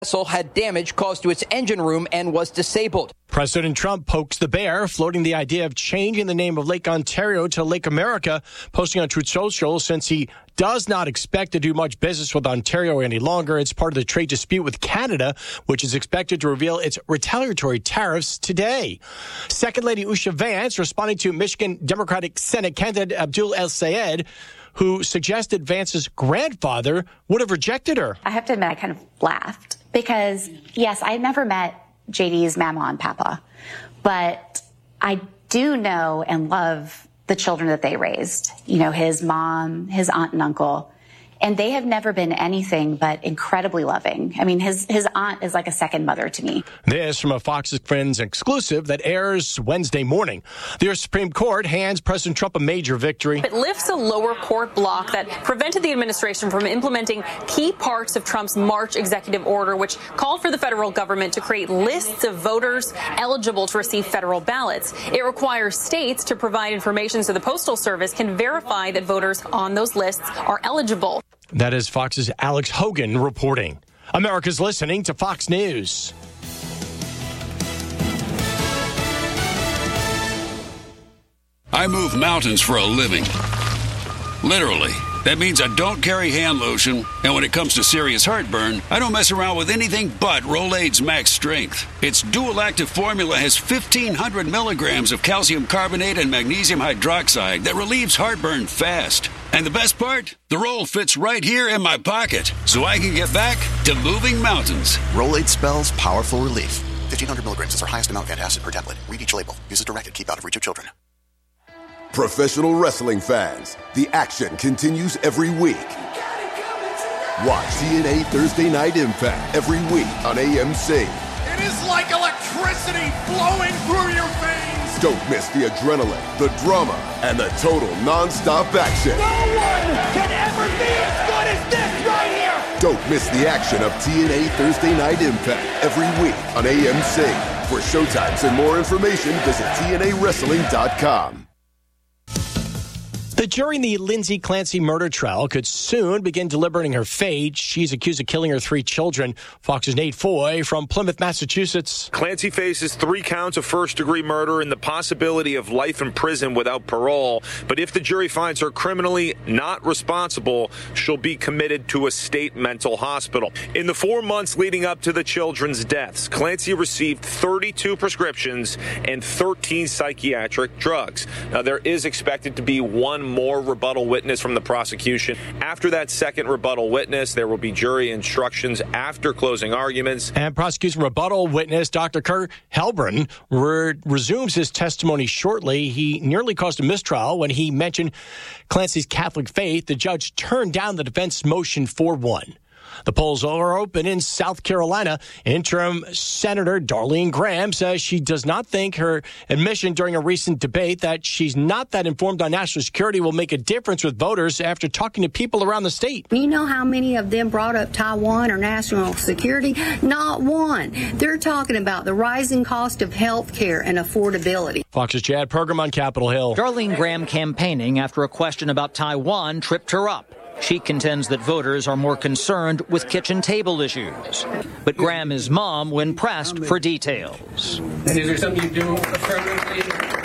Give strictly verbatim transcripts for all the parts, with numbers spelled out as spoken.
vessel had damage caused to its engine room and was disabled. President Trump pokes the bear, floating the idea of changing the name of Lake Ontario to Lake America, posting on Truth Social since he does not expect to do much business with Ontario any longer. It's part of the trade dispute with Canada, which is expected to reveal its retaliatory tariffs today. Second Lady Usha Vance responding to Michigan Democratic Senate candidate Abdul El-Sayed, who suggested Vance's grandfather would have rejected her. I have to admit, I kind of laughed because, yes, I never met J D's mama and papa, but I do know and love the children that they raised. You know, his mom, his aunt and uncle, and they have never been anything but incredibly loving. I mean, his his aunt is like a second mother to me. This from a Fox Friends exclusive that airs Wednesday morning. The U S Supreme Court hands President Trump a major victory. It lifts a lower court block that prevented the administration from implementing key parts of Trump's March executive order, which called for the federal government to create lists of voters eligible to receive federal ballots. It requires states to provide information so the Postal Service can verify that voters on those lists are eligible. That is Fox's Alex Hogan reporting. America's listening to Fox News. I move mountains for a living. Literally. That means I don't carry hand lotion, and when it comes to serious heartburn, I don't mess around with anything but Rolaids Max Strength. Its dual-active formula has fifteen hundred milligrams of calcium carbonate and magnesium hydroxide that relieves heartburn fast. And the best part? The roll fits right here in my pocket, so I can get back to moving mountains. Rolaids spells powerful relief. fifteen hundred milligrams is our highest amount of antacid per tablet. Read each label. Use as directed. Keep out of reach of children. Professional wrestling fans, the action continues every week. Watch T N A Thursday Night Impact every week on A M C. It is like electricity flowing through your veins. Don't miss the adrenaline, the drama, and the total non-stop action. No one can ever be as good as this right here. Don't miss the action of T N A Thursday Night Impact every week on A M C. For showtimes and more information, visit T N A wrestling dot com. The jury in the Lindsay Clancy murder trial could soon begin deliberating her fate. She's accused of killing her three children. Fox's Nate Foy from Plymouth, Massachusetts. Clancy faces three counts of first-degree murder and the possibility of life in prison without parole. But if the jury finds her criminally not responsible, she'll be committed to a state mental hospital. In the four months leading up to the children's deaths, Clancy received thirty-two prescriptions and thirteen psychiatric drugs. Now, there is expected to be one more rebuttal witness from the prosecution. After that second rebuttal witness, there will be jury instructions after closing arguments. And prosecution rebuttal witness Doctor Kurt Helbron re- resumes his testimony shortly. He nearly caused a mistrial when he mentioned Clancy's Catholic faith. The judge turned down the defense motion four one. The polls are open in South Carolina. Interim Senator Darlene Graham says she does not think her admission during a recent debate that she's not that informed on national security will make a difference with voters after talking to people around the state. You know how many of them brought up Taiwan or national security? Not one. They're talking about the rising cost of health care and affordability. Fox's Chad Pergram on Capitol Hill. Darlene Graham campaigning after a question about Taiwan tripped her up. She contends that voters are more concerned with kitchen table issues. But Graham is mom when pressed for details. And is there something you do affirmatively?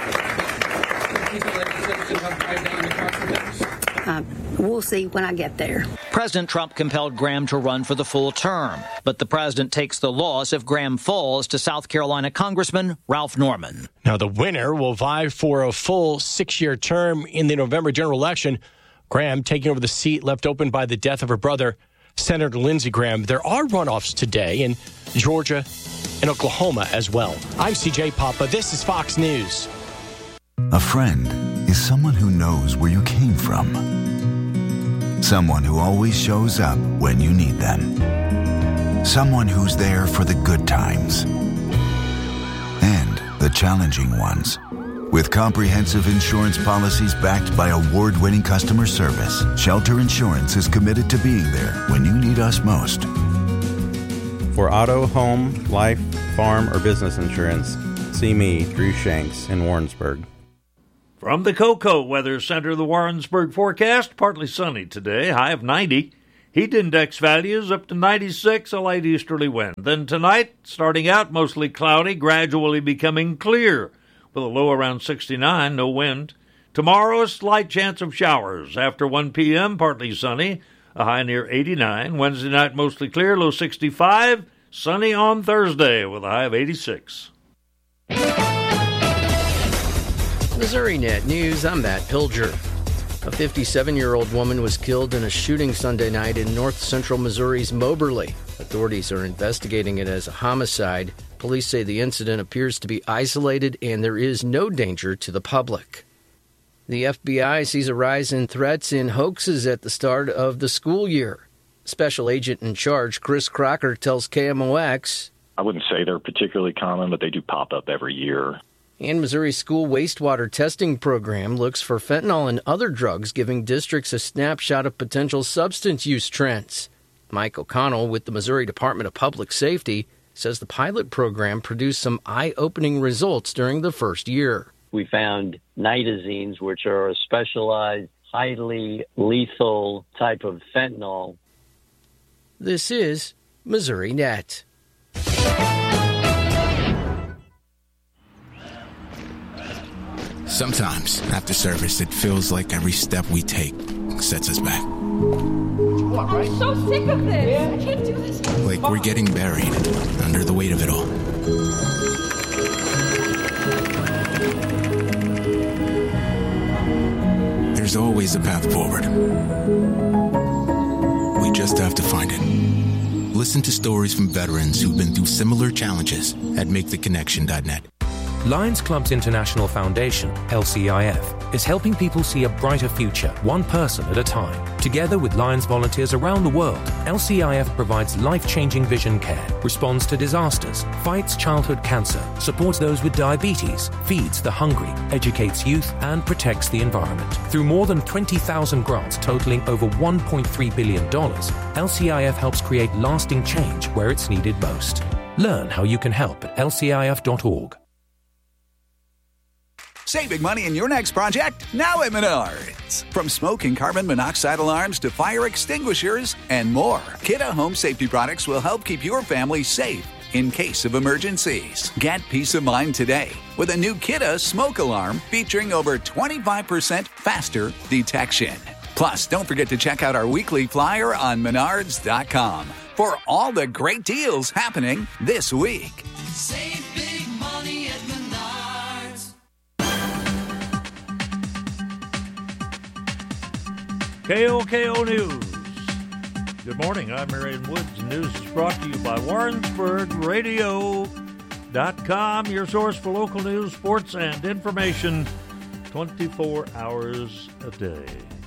Uh, we'll see when I get there. President Trump compelled Graham to run for the full term, but the president takes the loss if Graham falls to South Carolina Congressman Ralph Norman. Now, the winner will vie for a full six-year term in the November general election. Graham taking over the seat left open by the death of her brother, Senator Lindsey Graham. There are runoffs today in Georgia and Oklahoma as well. I'm C J Papa. This is Fox News. A friend is someone who knows where you came from. Someone who always shows up when you need them. Someone who's there for the good times and the challenging ones. With comprehensive insurance policies backed by award-winning customer service, Shelter Insurance is committed to being there when you need us most. For auto, home, life, farm, or business insurance, see me, Drew Shanks, in Warrensburg. From the Cocoa Weather Center, the Warrensburg forecast, partly sunny today, high of ninety. Heat index values up to ninety-six, a light easterly wind. Then tonight, starting out mostly cloudy, gradually becoming clear, with a low around sixty-nine, no wind. Tomorrow, a slight chance of showers. After one p.m., partly sunny, a high near eighty-nine. Wednesday night, mostly clear, low sixty-five. Sunny on Thursday, with a high of eighty-six. Missouri Net News, I'm Matt Pilger. A fifty-seven-year-old woman was killed in a shooting Sunday night in north-central Missouri's Moberly. Authorities are investigating it as a homicide. Police say the incident appears to be isolated and there is no danger to the public. The F B I sees a rise in threats in hoaxes at the start of the school year. Special Agent in Charge Chris Crocker tells K M O X, I wouldn't say they're particularly common, but they do pop up every year. And Missouri's school wastewater testing program looks for fentanyl and other drugs, giving districts a snapshot of potential substance use trends. Mike O'Connell with the Missouri Department of Public Safety says the pilot program produced some eye-opening results during the first year. We found nitazines, which are a specialized, highly lethal type of fentanyl. This is Missouri Net. Sometimes, after service, it feels like every step we take sets us back. I'm so sick of this. I can't do this. Like we're getting buried under the weight of it all. There's always a path forward. We just have to find it. Listen to stories from veterans who've been through similar challenges at make the connection dot net. Lions Clubs International Foundation, L C I F, is helping people see a brighter future, one person at a time. Together with Lions volunteers around the world, L C I F provides life-changing vision care, responds to disasters, fights childhood cancer, supports those with diabetes, feeds the hungry, educates youth, and protects the environment. Through more than twenty thousand grants totaling over one point three billion dollars, L C I F helps create lasting change where it's needed most. Learn how you can help at L C I F dot org. Saving money in your next project? Now at Menards. From smoke and carbon monoxide alarms to fire extinguishers and more, Kidde Home Safety products will help keep your family safe in case of emergencies. Get peace of mind today with a new Kidde smoke alarm featuring over twenty-five percent faster detection. Plus, don't forget to check out our weekly flyer on menards dot com for all the great deals happening this week. Save big money at Menards. K O K O News. Good morning. I'm Marion Woods. News is brought to you by Warrensburg Radio dot com, your source for local news, sports, and information twenty-four hours a day.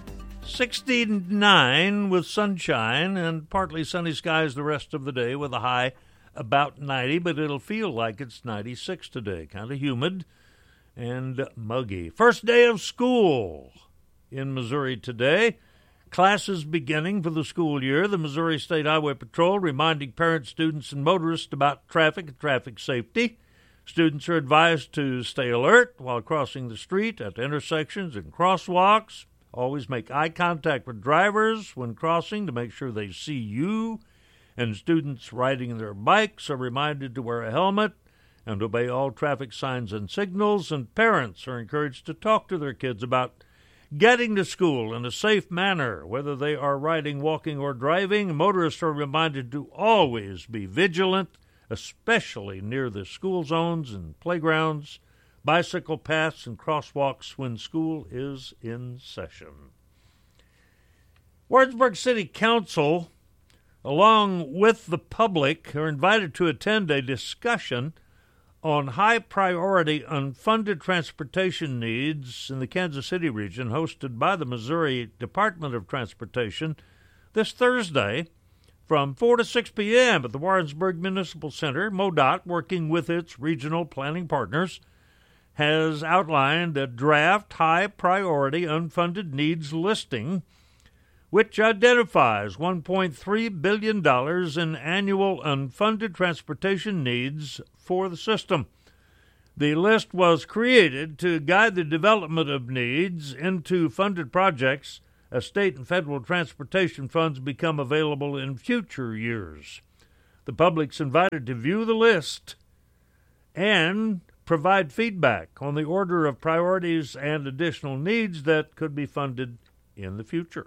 sixty-nine with sunshine and partly sunny skies the rest of the day with a high about ninety, but it'll feel like it's ninety-six today. Kind of humid and muggy. First day of school in Missouri today. Classes beginning for the school year. The Missouri State Highway Patrol reminding parents, students, and motorists about traffic and traffic safety. Students are advised to stay alert while crossing the street at intersections and crosswalks. Always make eye contact with drivers when crossing to make sure they see you. And students riding their bikes are reminded to wear a helmet and obey all traffic signs and signals. And parents are encouraged to talk to their kids about getting to school in a safe manner, whether they are riding, walking, or driving. Motorists are reminded to always be vigilant, especially near the school zones and playgrounds, bicycle paths, and crosswalks when school is in session. Warrensburg City Council, along with the public, are invited to attend a discussion on high-priority unfunded transportation needs in the Kansas City region, hosted by the Missouri Department of Transportation this Thursday from four to six p.m. at the Warrensburg Municipal Center. MoDOT, working with its regional planning partners, has outlined a draft high-priority unfunded needs listing which identifies one point three billion dollars in annual unfunded transportation needs for the system. The list was created to guide the development of needs into funded projects as state and federal transportation funds become available in future years. The public's invited to view the list and provide feedback on the order of priorities and additional needs that could be funded in the future.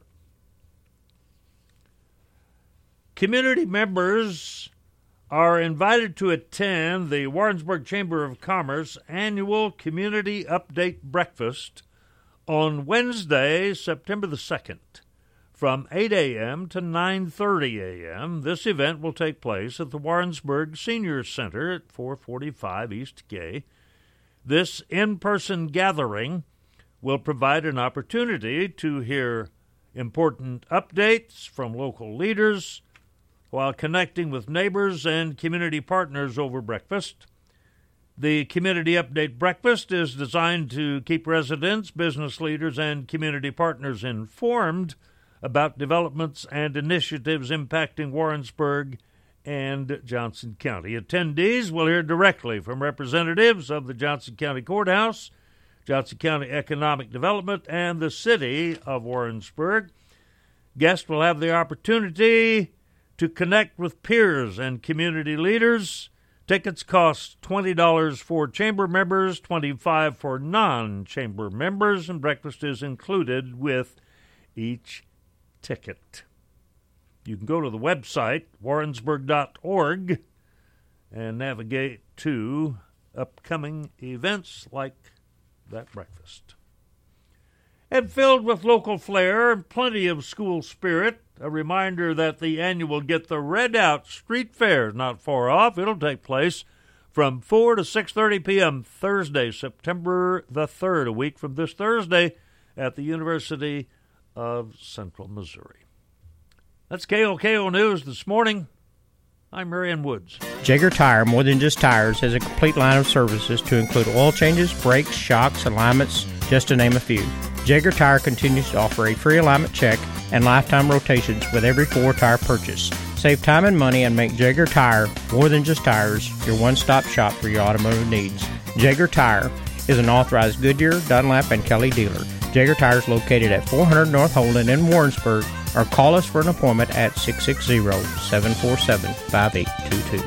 Community members are invited to attend the Warrensburg Chamber of Commerce annual Community Update Breakfast on Wednesday, September the second, from eight a.m. to nine thirty a.m. This event will take place at the Warrensburg Senior Center at four forty-five East Gay. This in-person gathering will provide an opportunity to hear important updates from local leaders while connecting with neighbors and community partners over breakfast. The Community Update Breakfast is designed to keep residents, business leaders, and community partners informed about developments and initiatives impacting Warrensburg and Johnson County. Attendees will hear directly from representatives of the Johnson County Courthouse, Johnson County Economic Development, and the City of Warrensburg. Guests will have the opportunity to connect with peers and community leaders. Tickets cost twenty dollars for chamber members, twenty-five dollars for non-chamber members, and breakfast is included with each ticket. You can go to the website, warrensburg dot org, and navigate to upcoming events like that breakfast. And filled with local flair and plenty of school spirit, a reminder that the annual Get the Red Out Street Fair is not far off. It'll take place from four to six thirty p.m. Thursday, September the third, a week from this Thursday, at the University of Central Missouri. That's K O K O News this morning. I'm Marion Woods. Jaeger Tire, more than just tires, has a complete line of services to include oil changes, brakes, shocks, alignments, just to name a few. Jaeger Tire continues to offer a free alignment check and lifetime rotations with every four-tire purchase. Save time and money and make Jaeger Tire, more than just tires, your one-stop shop for your automotive needs. Jaeger Tire is an authorized Goodyear, Dunlap, and Kelly dealer. Jaeger Tire is located at four hundred North Holden in Warrensburg, or call us for an appointment at six six zero, seven four seven, five eight two two.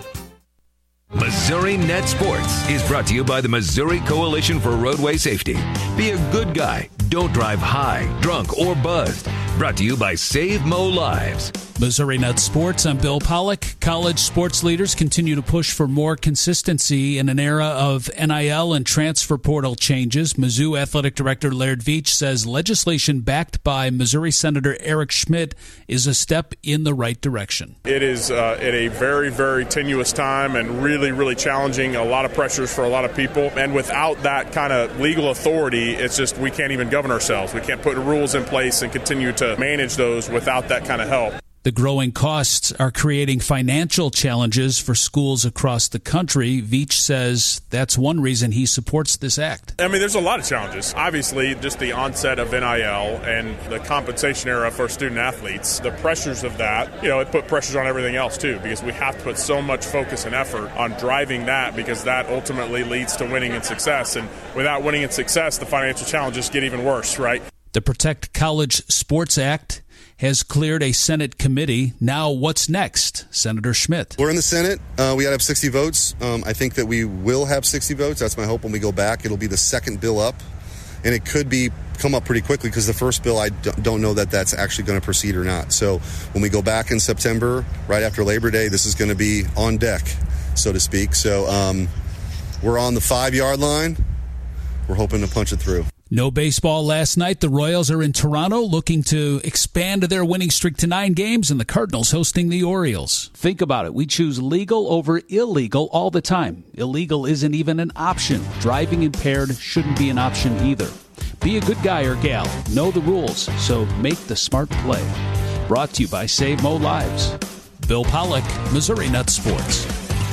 Missouri Net Sports is brought to you by the Missouri Coalition for Roadway Safety. Be a good guy. Don't drive high, drunk, or buzzed. Brought to you by Save Mo Lives. Missouri Net Sports, I'm Bill Pollock. College sports leaders continue to push for more consistency in an era of N I L and transfer portal changes. Mizzou Athletic Director Laird Veach says legislation backed by Missouri Senator Eric Schmidt is a step in the right direction. It is uh, at a very, very tenuous time and really, really challenging, a lot of pressures for a lot of people. And without that kind of legal authority, it's just we can't even govern ourselves. We can't put rules in place and continue to manage those without that kind of help. The growing costs are creating financial challenges for schools across the country. Veach says that's one reason he supports this act. I mean, there's a lot of challenges. Obviously, just the onset of N I L and the compensation era for student athletes, the pressures of that, you know, it put pressures on everything else too, because we have to put so much focus and effort on driving that, because that ultimately leads to winning and success. And without winning and success, the financial challenges get even worse, right? The Protect College Sports Act has cleared a Senate committee. Now what's next? Senator Schmidt. We're in the Senate. Uh, we got to have sixty votes. Um, I think that we will have sixty votes. That's my hope when we go back. It'll be the second bill up, and it could be come up pretty quickly because the first bill, I don't know that that's actually going to proceed or not. So when we go back in September, right after Labor Day, this is going to be on deck, so to speak. So um, we're on the five-yard line. We're hoping to punch it through. No baseball last night. The Royals are in Toronto looking to expand their winning streak to nine games, and the Cardinals hosting the Orioles. Think about it. We choose legal over illegal all the time. Illegal isn't even an option. Driving impaired shouldn't be an option either. Be a good guy or gal. Know the rules, so make the smart play. Brought to you by Save Mo Lives. Bill Pollock, Missouri Net Sports.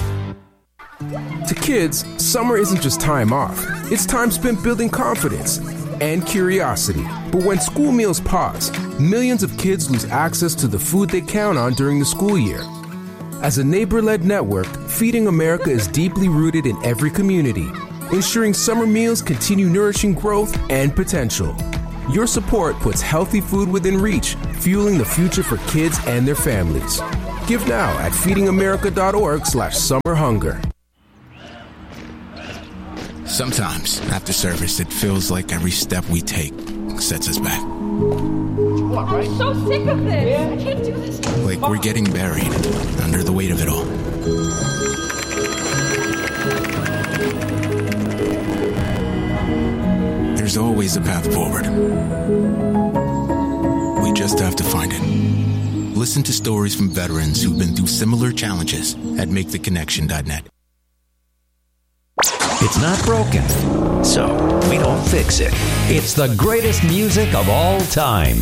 To kids, summer isn't just time off. It's time spent building confidence and curiosity. But when school meals pause, millions of kids lose access to the food they count on during the school year. As a neighbor-led network, Feeding America is deeply rooted in every community, ensuring summer meals continue nourishing growth and potential. Your support puts healthy food within reach, fueling the future for kids and their families. Give now at feedingamerica.org slash summer hunger. Sometimes, after service, it feels like every step we take sets us back. I'm so sick of this. I can't do this. Like we're getting buried under the weight of it all. There's always a path forward. We just have to find it. Listen to stories from veterans who've been through similar challenges at make the connection dot net. It's not broken, so we don't fix it. It's the greatest music of all time.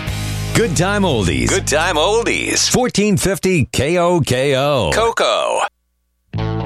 Good Time Oldies. Good Time Oldies. fourteen fifty K O K O. Coco.